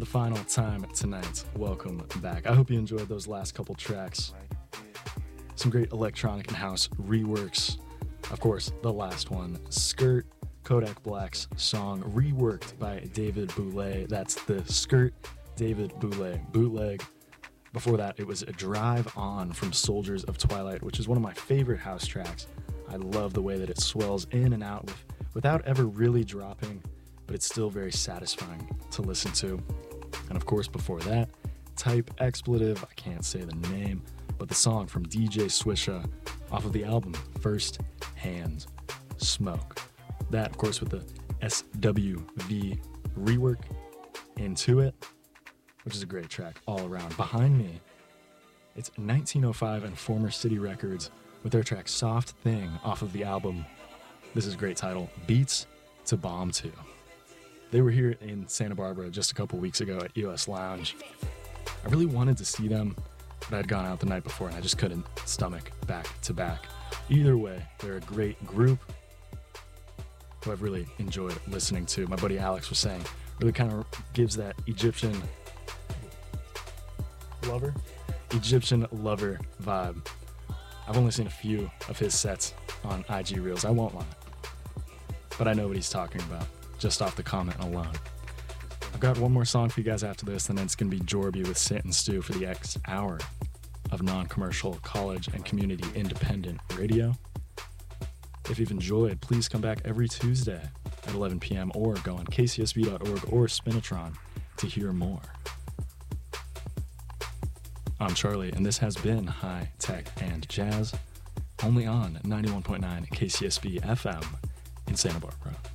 the final time tonight, welcome back. I hope you enjoyed those last couple tracks. Some great electronic and house reworks. Of course, the last one, Skirt, Kodak Black's song, reworked by David Boulay. That's the Skirt David Boulay bootleg. Before that, it was a Drive On from Soldiers of Twilight, which is one of my favorite house tracks. I love the way that it swells in and out without ever really dropping, but it's still very satisfying to listen to. And of course, before that, Type Expletive, I can't say the name, but the song from DJ Swisha off of the album First Hand Smoke. That, of course, with the SWV rework Into It, which is a great track all around. Behind me, it's 1905 and Former City Records with their track Soft Thing off of the album. This is a great title, Beats to Bomb To. They were here in Santa Barbara just a couple weeks ago at EOS Lounge. I really wanted to see them, but I'd gone out the night before and I just couldn't stomach back to back. Either way, they're a great group who I've really enjoyed listening to. My buddy Alex was saying, really kind of gives that Egyptian lover vibe. I've only seen a few of his sets on IG Reels, I won't lie, but I know what he's talking about just off the comment alone. I've got one more song for you guys after this, and then it's going to be Jorby with Sit and Stew for the next hour of non-commercial college and community independent radio. If you've enjoyed, please come back every Tuesday at 11 p.m. or go on kcsb.org or Spinitron to hear more. I'm Charlie, and this has been High Tech and Jazz, only on 91.9 KCSB FM in Santa Barbara.